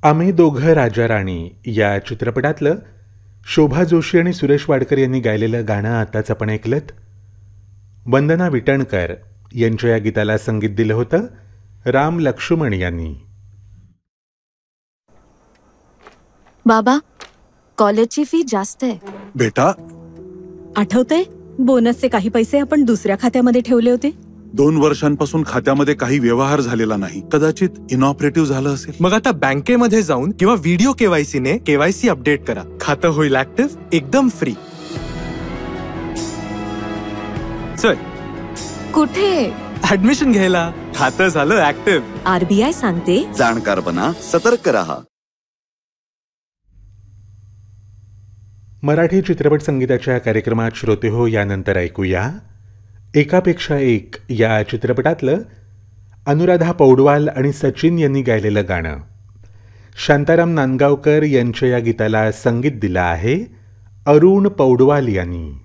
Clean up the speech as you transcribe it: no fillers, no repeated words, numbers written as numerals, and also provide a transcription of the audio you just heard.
आम्ही दोघं राजा राणी या चित्रपटातलं शोभा जोशी आणि सुरेश वाडकर यांनी गायलेलं गाणं आताच आपण ऐकलंत. वंदना विटणकर यांच्या या गीताला संगीत दिलं होतं राम लक्ष्मण यांनी. बाबा, कॉलेजची फी जास्त आहे. बेटा, आठवतंय बोनसचे काही पैसे आपण दुसऱ्या खात्यामध्ये ठेवले होते. 2 वर्षांपासून खात्यामध्ये काही व्यवहार झालेला नाही. कदाचित इनऑपरेटिव्ह झालं असेल. मग आता बँकेमध्ये जाऊन किंवा व्हिडिओ केवायसी ने केवायसी अपडेट करा. खातं होईल ऍक्टिव्ह एकदम फ्री. चल, कुठे? ऍडमिशन घ्यायला. खातं झालं ऍक्टिव्ह. आरबीआय सांगते, जाणकार बना, सतर्क रहा. मराठी चित्रपट संगीताच्या कार्यक्रमात श्रोते हो, यानंतर ऐकूया एकापेक्षा एक या चित्रपटातलं अनुराधा पौडवाल आणि सचिन यांनी गायलेलं गाणं. शांताराम नांदगावकर यांच्या या गीताला संगीत दिलं आहे अरुण पौडवाल यांनी.